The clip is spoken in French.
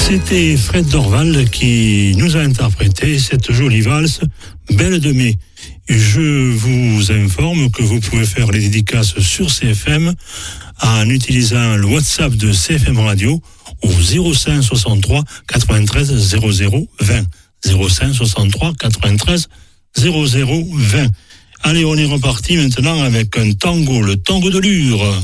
C'était Fred Dorval qui nous a interprété cette jolie valse Belle de mai. Je vous informe que vous pouvez faire les dédicaces sur CFM en utilisant le WhatsApp de CFM Radio au 05 63 93 00 20. 05 63 93 00 20. Allez, on est reparti maintenant avec un tango, le tango de Lure.